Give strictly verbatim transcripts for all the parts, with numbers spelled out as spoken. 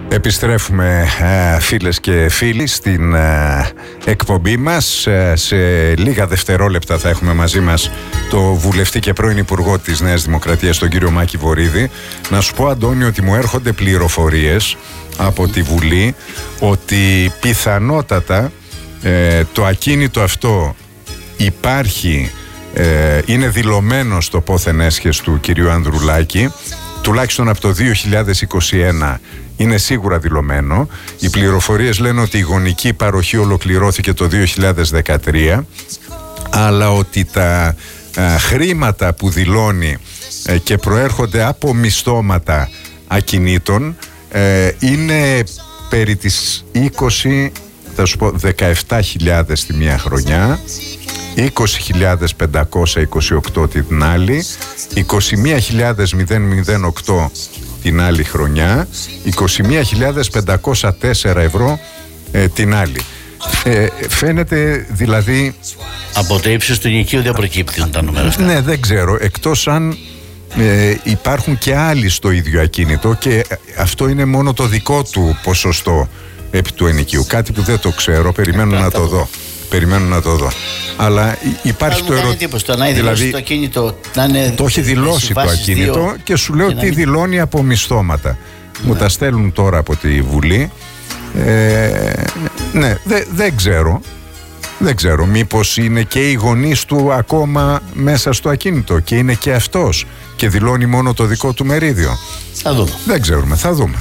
Επιστρέφουμε ε, φίλες και φίλοι στην ε, εκπομπή μας. Ε, σε λίγα δευτερόλεπτα θα έχουμε μαζί μας το βουλευτή και πρώην υπουργό της Νέας Δημοκρατίας, τον κύριο Μάκη Βορίδη. Να σου πω, Αντώνη, ότι μου έρχονται πληροφορίες από τη Βουλή ότι πιθανότατα ε, το ακίνητο αυτό υπάρχει, ε, είναι δηλωμένο στο πόθεν έσχες του κυρίου Ανδρουλάκη, τουλάχιστον από το δύο χιλιάδες είκοσι ένα είναι σίγουρα δηλωμένο. Οι πληροφορίες λένε ότι η γονική παροχή ολοκληρώθηκε το δύο χιλιάδες δεκατρία, αλλά ότι τα α, χρήματα που δηλώνει ε, και προέρχονται από μισθώματα ακινήτων ε, είναι περί τις είκοσι, θα σου πω, δεκαεπτά χιλιάδες τη μία χρονιά, είκοσι χιλιάδες πεντακόσια είκοσι οκτώ την άλλη, είκοσι μία χιλιάδες οκτώ την άλλη χρονιά, είκοσι μία χιλιάδες πεντακόσια τέσσερα ευρώ ε, την άλλη. Ε, φαίνεται δηλαδή... Από το ύψος του νοικίου δεν προκύπτουν τα νούμερα αυτά. Ναι, δεν ξέρω, εκτός αν ε, υπάρχουν και άλλοι στο ίδιο ακίνητο και αυτό είναι μόνο το δικό του ποσοστό επί του ενοικίου. Κάτι που δεν το ξέρω, περιμένω να το δω. Περιμένω να το δω. Αλλά υπάρχει το ερώτημα. Το να δηλαδή, το ακίνητο, να είναι το έχει δηλώσει το ακίνητο δύο, και σου λέω τι δηλώνει από μισθώματα. Ναι. Μου τα στέλνουν τώρα από τη Βουλή. Ε, ναι, δεν δε ξέρω. Δεν ξέρω. Μήπως είναι και οι γονείς του ακόμα μέσα στο ακίνητο και είναι και αυτός και δηλώνει μόνο το δικό του μερίδιο. Θα δούμε. Δεν ξέρουμε. Θα δούμε.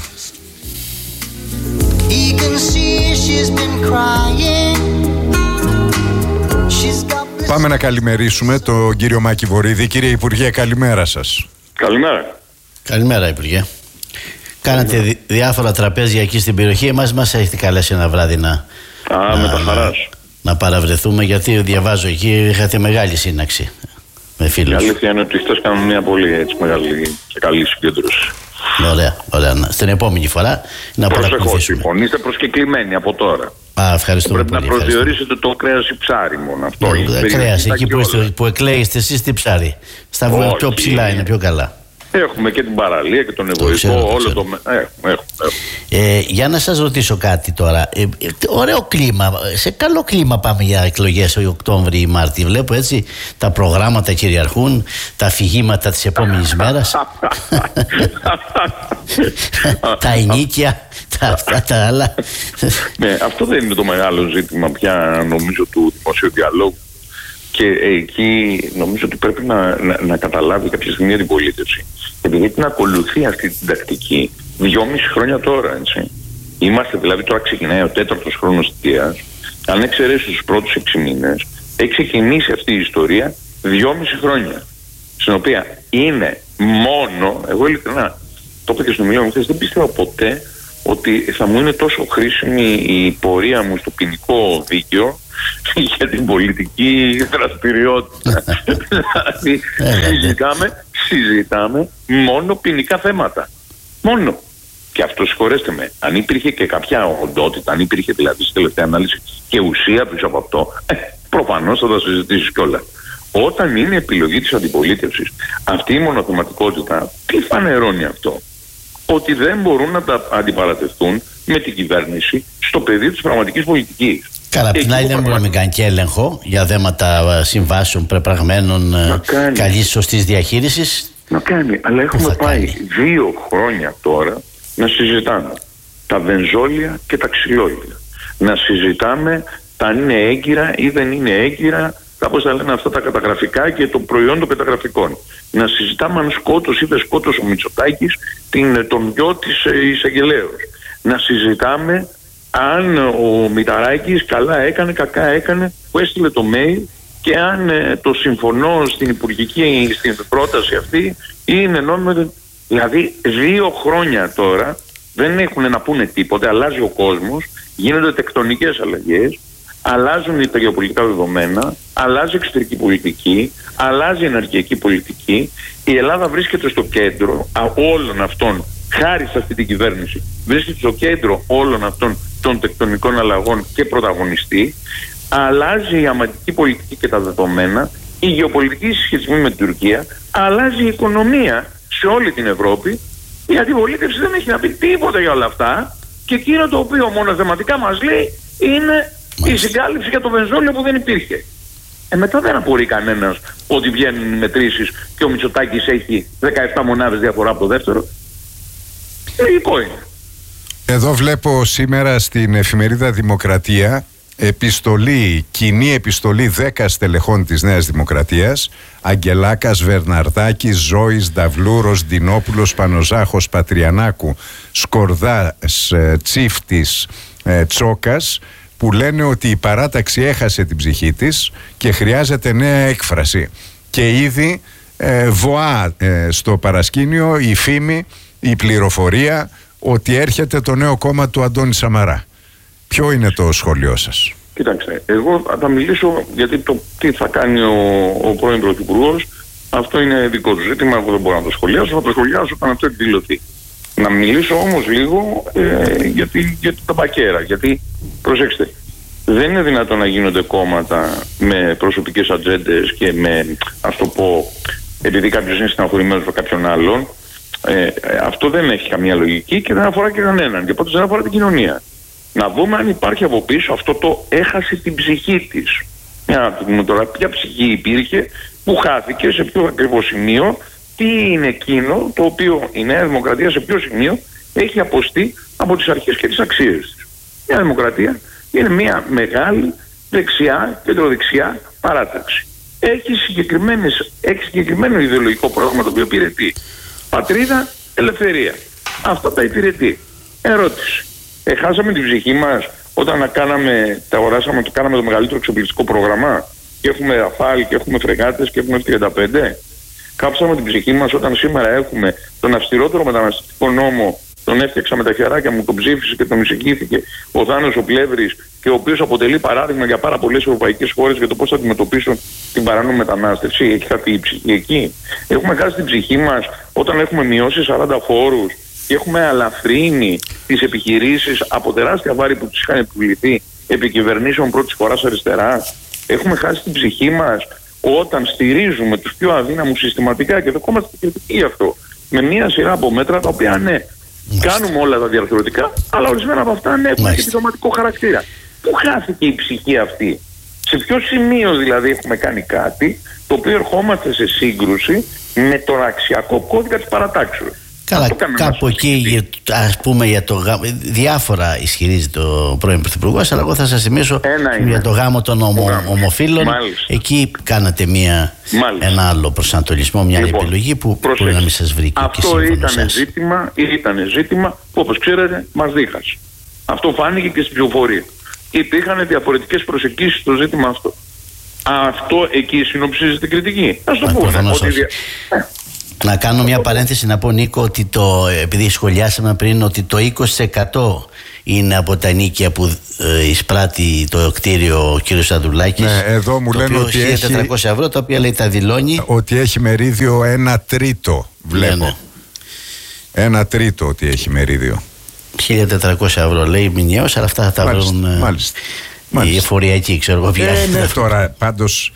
Πάμε να καλημερίσουμε τον κύριο Μάκη Βορίδη. Κύριε Υπουργέ, καλημέρα σας. Καλημέρα. Καλημέρα, Υπουργέ. Κάνατε δι- διάφορα τραπέζια εκεί στην περιοχή. Εμάς μας έχετε καλέσει ένα βράδυ να, Α, να, με τα χαράς. να, να παραβρεθούμε, γιατί διαβάζω εκεί είχατε μεγάλη σύναξη με φίλους. Η αλήθεια είναι ότι χθες κάνουμε μια πολύ έτσι, μεγάλη και καλή συγκέντρωση. Ωραία, ωραία. Στην επόμενη φορά να παρακολουθήσουμε. Λοιπόν, είστε προσκεκλημένοι από τώρα. Α, ευχαριστούμε Πρέπει πολύ. να προσδιορίσετε το κρέας ή ψάρι μόνο. Αυτό Το κρέας, εκεί που, είστε, που εκλέγεστε εσείς, τι ψάρι. Στα βουλιά πιο ψηλά είναι, πιο καλά. Έχουμε και την παραλία και τον ευωικό, ξέρω, όλο ξέρω. το. Έχουμε, έχουμε, έχουμε. Ε, για να σας ρωτήσω κάτι τώρα. Ε, ε, ωραίο κλίμα. Σε καλό κλίμα πάμε για εκλογές ο Οκτώβρη ή Μάρτη. Βλέπω έτσι τα προγράμματα κυριαρχούν, τα αφηγήματα της επόμενης μέρας. Τα ενίκια, τα αυτά τα άλλα. Ναι, αυτό δεν είναι το μεγάλο ζήτημα πια, νομίζω, του δημοσίου διαλόγου. Και εκεί νομίζω ότι πρέπει να, να, να καταλάβει κάποια στιγμή την πολίτευση. Επειδή την ακολουθεί αυτή την τακτική δυόμιση χρόνια τώρα, έτσι. Είμαστε δηλαδή, τώρα ξεκινάει ο τέταρτος χρόνος θητείας. Αν εξαιρέσει τους πρώτους έξι μήνες, έχει ξεκινήσει αυτή η ιστορία δυόμιση χρόνια. Στην οποία είναι μόνο, εγώ ειλικρινά, το είπα και στο μιλίο μου χθες, δεν πιστεύω ποτέ ότι θα μου είναι τόσο χρήσιμη η πορεία μου στο ποινικό δίκαιο για την πολιτική δραστηριότητα. Δηλαδή συζητάμε, συζητάμε μόνο ποινικά θέματα. Μόνο. Και αυτό, συγχωρέστε με, αν υπήρχε και κάποια οντότητα, αν υπήρχε δηλαδή στη τελευταία ανάλυση και ουσία πίσω από αυτό, ε, προφανώς θα τα συζητήσεις κιόλας. Όταν είναι επιλογή της αντιπολίτευσης, αυτή η μονοθεματικότητα, τι φανερώνει αυτό? Ότι δεν μπορούν να τα αντιπαρατευτούν με την κυβέρνηση στο πεδίο της πραγματικής πολιτικής. Καλά, απ' την άλλη δεν μπορεί να μην κάνει και έλεγχο για θέματα συμβάσεων, πρεπραγμένων, καλής σωστής διαχείρισης. Να κάνει, αλλά έχουμε πάει κάνει. δύο χρόνια τώρα να συζητάμε τα βενζόλια και τα ξυλόλια. Να συζητάμε τα αν είναι έγκυρα ή δεν είναι έγκυρα, κάπως θα λένε αυτά τα καταγραφικά και το προϊόν των καταγραφικών. Να συζητάμε αν σκότωσε ή δεν σκότωσε ο Μητσοτάκης τον γιο της εισαγγελέως. Να συζητάμε αν ο Μηταράκης καλά έκανε, κακά έκανε που έστειλε το mail και αν ε, το συμφωνώ στην υπουργική στην πρόταση αυτή είναι νόμιμο. Δηλαδή δύο χρόνια τώρα δεν έχουν να πούνε τίποτε, αλλάζει ο κόσμος, γίνονται τεκτονικές αλλαγές, αλλάζουν τα γεωπολιτικά δεδομένα, αλλάζει η εξωτερική πολιτική, αλλάζει η ενεργειακή πολιτική. Η Ελλάδα βρίσκεται στο κέντρο όλων αυτών, χάρη σε αυτή την κυβέρνηση, βρίσκεται στο κέντρο όλων αυτών των τεκτονικών αλλαγών και πρωταγωνιστή. Αλλάζει η αμυντική πολιτική και τα δεδομένα, η γεωπολιτική συσχετισμή με την Τουρκία, αλλάζει η οικονομία σε όλη την Ευρώπη. Η αντιπολίτευση δεν έχει να πει τίποτα για όλα αυτά. και εκείνο το οποίο μονοθεματικά μας λέει είναι η συγκάλυψη για το βενζόλιο που δεν υπήρχε. Ε, μετά δεν απορεί κανένας ότι βγαίνουν οι μετρήσεις και ο Μητσοτάκης έχει δεκαεπτά μονάδες διαφορά από το δεύτερο. Λογικό είναι. Εδώ βλέπω σήμερα στην εφημερίδα Δημοκρατία επιστολή, κοινή επιστολή δέκα στελεχών της Νέας Δημοκρατίας: Αγγελάκας, Βερναρδάκης, Ζώης, Νταυλούρος, Ντινόπουλος, Πανοζάχος, Πατριανάκου, Σκορδάς, Τσίφτης, Τσόκας, που λένε ότι η παράταξη έχασε την ψυχή της και χρειάζεται νέα έκφραση. Και ήδη ε, βοά ε, στο παρασκήνιο η φήμη, η πληροφορία ότι έρχεται το νέο κόμμα του Αντώνη Σαμαρά. Ποιο είναι το σχόλιο σας? Κοιτάξτε, εγώ θα μιλήσω γιατί το τι θα κάνει ο, ο πρώην Πρωθυπουργός, αυτό είναι δικό του ζήτημα, εγώ δεν μπορώ να το σχολιάσω, θα το σχολιάσω όταν αυτό εκδηλωθεί. Να μιλήσω όμως λίγο ε, γιατί, γιατί τα μπακέρα, γιατί προσέξτε, δεν είναι δυνατόν να γίνονται κόμματα με προσωπικές ατζέντες και με, ας το πω, επειδή κάποιος είναι στεναχωρημένος με κάποιον άλλον. Ε, ε, αυτό δεν έχει καμία λογική και δεν αφορά και κανέναν, και οπότε δεν αφορά την κοινωνία. Να δούμε αν υπάρχει από πίσω αυτό το έχασε την ψυχή της. Για να δούμε τώρα ποια ψυχή υπήρχε, που χάθηκε, σε ποιο ακριβώς σημείο, τι είναι εκείνο το οποίο η Νέα Δημοκρατία σε ποιο σημείο έχει αποστεί από τις αρχές και τις αξίες της. Η Νέα Δημοκρατία είναι μια μεγάλη δεξιά, κεντροδεξιά παράταξη. Έχει, συγκεκριμένες, έχει συγκεκριμένο ιδεολογικό πρόγραμμα το οποίο υπηρετεί πατρίδα, ελευθερία. Αυτά τα υπηρετεί. Ερώτηση. Εχάσαμε την ψυχή μας όταν να κάναμε, τα αγοράσαμε και κάναμε το μεγαλύτερο εξοπλιστικό πρόγραμμα και έχουμε Ραφάλ και έχουμε φρεγάτες και έχουμε εφ τριάντα πέντε? Κάψαμε την ψυχή μας όταν σήμερα έχουμε τον αυστηρότερο μεταναστευτικό νόμο? Τον έφτιαξα με τα χεράκια μου, τον ψήφισε και τον εισηγήθηκε ο Θάνος ο Πλεύρης, και ο οποίος αποτελεί παράδειγμα για πάρα πολλές ευρωπαϊκές χώρες για το πώς θα αντιμετωπίσουν την παράνομη μετανάστευση. Έχει χαθεί η ψυχή εκεί. Έχουμε χάσει την ψυχή μας όταν έχουμε μειώσει σαράντα φόρους και έχουμε αλαφρύνει τις επιχειρήσεις από τεράστια βάρη που τους είχαν επιβληθεί επί κυβερνήσεων πρώτης φοράς αριστερά. Έχουμε χάσει την ψυχή μας όταν στηρίζουμε τους πιο αδύναμους συστηματικά, και δεχόμαστε την κριτική γι' αυτό, με μία σειρά από μέτρα τα οποία ναι, κάνουμε όλα τα διαρθρωτικά, αλλά ορισμένα από αυτά ναι, έχουν και επιδοματικό χαρακτήρα. Πού χάθηκε η ψυχή αυτή? Σε ποιο σημείο δηλαδή έχουμε κάνει κάτι το οποίο ερχόμαστε σε σύγκρουση με τον αξιακό κώδικα της παρατάξεως? Καλά, κάπου εκεί, ας πούμε, για το γάμο, διάφορα ισχυρίζεται ο πρώην Πρωθυπουργός, αλλά εγώ θα σας θυμίσω για το γάμο των ομο, ομοφύλων. Μάλιστα. Εκεί κάνατε μια, ένα άλλο προσανατολισμό, μια λοιπόν, επιλογή που μπορεί να μην σας βρει. Αυτό ήταν ζήτημα, ήταν ζήτημα που, όπως ξέρετε, μας δίχασε. Αυτό φάνηκε και στην πληροφορία. Υπήρχαν διαφορετικές προσεγγίσεις στο ζήτημα αυτό. Αυτό εκεί συνοψίζει την κριτική. Ας το πούμε. Να κάνω μια παρένθεση να πω, Νίκο, ότι το, επειδή σχολιάσαμε πριν ότι το είκοσι τοις εκατό είναι από τα νίκια που ε, εισπράττει το κτίριο ο κύριος Ανδρουλάκης. Ναι, εδώ μου λένε ότι χίλια τετρακόσια ευρώ, τα οποία λέει τα δηλώνει. Ότι έχει μερίδιο ένα τρίτο, βλέπω. Ναι, ναι. Ένα τρίτο ότι έχει μερίδιο. χίλια τετρακόσια ευρώ λέει μηνιαίως, αλλά αυτά θα τα μάλιστα, βρουν μάλιστα, οι μάλιστα. εφοριακοί, ξέρω εγώ. Ε, ναι, τώρα πάντως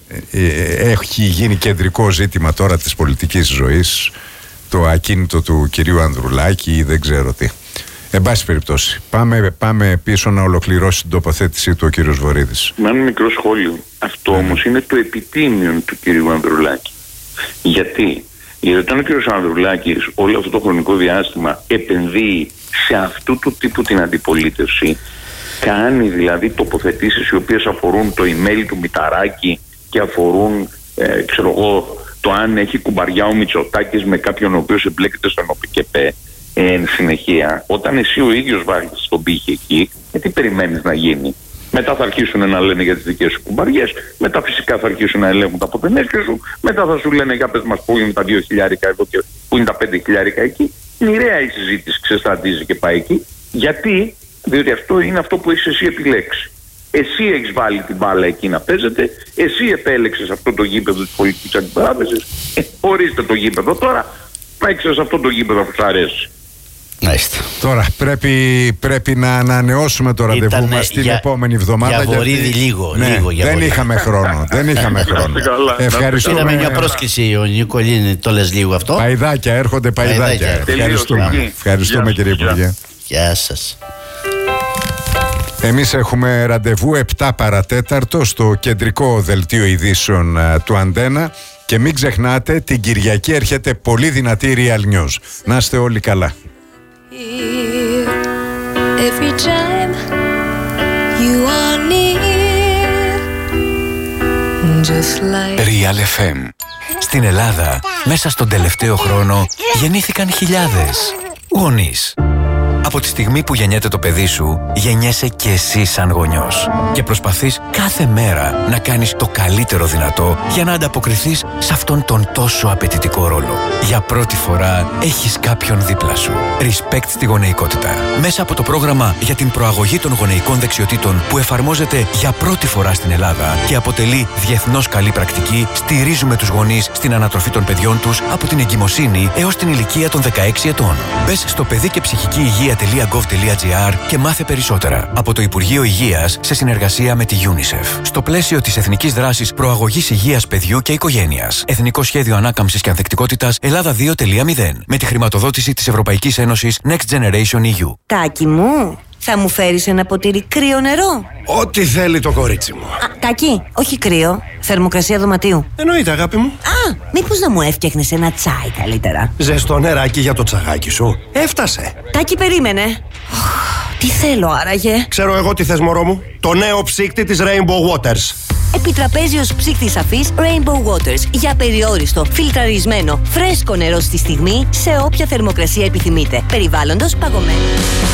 έχει γίνει κεντρικό ζήτημα τώρα της πολιτικής ζωής το ακίνητο του κυρίου Ανδρουλάκη ή δεν ξέρω τι. Εν πάση περιπτώσει, πάμε, πάμε πίσω να ολοκληρώσει την τοποθέτησή του ο κύριος Βορίδης. Με ένα μικρό σχόλιο. Αυτό mm. όμως είναι το επιτίμιο του κυρίου Ανδρουλάκη. Γιατί? Γιατί όταν ο κύριος Ανδρουλάκης όλο αυτό το χρονικό διάστημα επενδύει σε αυτού του τύπου την αντιπολίτευση, κάνει δηλαδή τοποθετήσεις οι οποίες αφορούν το email του Μηταράκη και αφορούν, ε, ξέρω εγώ, το αν έχει κουμπαριά ο Μητσοτάκης με κάποιον ο οποίος εμπλέκεται στον ΟΠΚΕΠΕ. Ε, εν συνεχεία, όταν εσύ ο ίδιος βάλεις τον πύχη εκεί, ε, τι περιμένεις να γίνει? Μετά θα αρχίσουν να λένε για τις δικές σου κουμπαριές, μετά φυσικά θα αρχίσουν να ελέγχουν τα ποτενέσκια σου, μετά θα σου λένε για πες μας πού είναι τα δύο χιλιάρικα εδώ και πού είναι τα πέντε χιλιάρικα εκεί. Μοιραία η συζήτηση ξεστρατίζει και πάει εκεί. Γιατί? Διότι αυτό είναι αυτό που έχεις εσύ επιλέξει. Εσύ έχεις βάλει την μπάλα εκεί να παίζεται, εσύ επέλεξες αυτό το γήπεδο της πολιτικής αντιπαράθεσης. Ε, ορίστε το γήπεδο τώρα, παίξε σε αυτό το γήπεδο που σου αρέσει. Μάλιστα. Τώρα πρέπει, πρέπει να ανανεώσουμε το ραντεβού μας την για, επόμενη εβδομάδα. Για Βορίδη γιατί... λίγο, ναι, λίγο για δεν Βορίδη. είχαμε χρόνο. δεν είχαμε χρόνο. Ευχαριστούμε. Είδαμε μια πρόσκληση ο Νικολίνη, το λες λίγο αυτό. Παϊδάκια, έρχονται παϊδάκια. Ευχαριστούμε, Ευχαριστούμε κύριε Υπουργέ. Γεια σας. Εμείς έχουμε ραντεβού επτά παρατέταρτο στο κεντρικό δελτίο ειδήσεων του Αντένα και μην ξεχνάτε, την Κυριακή έρχεται πολύ δυνατή Real News. Να είστε όλοι καλά. Every time you are near, just like... Real εφ εμ. Στην Ελλάδα, μέσα στον τελευταίο χρόνο, γεννήθηκαν χιλιάδες γονείς. Από τη στιγμή που γεννιέται το παιδί σου, γεννιέσαι και εσύ σαν γονιός. Και προσπαθείς κάθε μέρα να κάνεις το καλύτερο δυνατό για να ανταποκριθείς σε αυτόν τον τόσο απαιτητικό ρόλο. Για πρώτη φορά έχεις κάποιον δίπλα σου. Respect στη γονεϊκότητα. Μέσα από το πρόγραμμα για την προαγωγή των γονεϊκών δεξιοτήτων που εφαρμόζεται για πρώτη φορά στην Ελλάδα και αποτελεί διεθνώς καλή πρακτική, στηρίζουμε τους γονείς στην ανατροφή των παιδιών τους από την εγκυμοσύνη έως την ηλικία των δεκαέξι ετών. Μπες στο παιδί και ψυχική υγεία .gov.gr και μάθε περισσότερα από το Υπουργείο Υγείας σε συνεργασία με τη UNICEF. Στο πλαίσιο της Εθνικής Δράσης Προαγωγής Υγείας Παιδιού και Οικογένειας. Εθνικό Σχέδιο Ανάκαμψης και Ανθεκτικότητας Ελλάδα δύο τελεία μηδέν. Με τη χρηματοδότηση της Ευρωπαϊκής Ένωσης Next Generation ι γιου. Τάκη μου, θα μου φέρεις ένα ποτήρι κρύο νερό? Ό,τι θέλει το κορίτσι μου. Α, Τάκη, όχι κρύο. Θερμοκρασία δωματίου. Εννοείται, αγάπη μου. Α, μήπως να μου έφτιαχνες ένα τσάι καλύτερα? Ζεστό νεράκι για το τσαγάκι σου. Έφτασε. Τάκη, περίμενε. Τι θέλω άραγε? Ξέρω εγώ τι θες, μωρό μου. Το νέο ψύκτη της Rainbow Waters. Επιτραπέζιος ψύκτης αφής Rainbow Waters. Για περιόριστο, φιλτραρισμένο, φρέσκο νερό στη στιγμή, σε όποια θερμοκρασία επιθυμείτε. Περιβάλλοντος παγωμένο.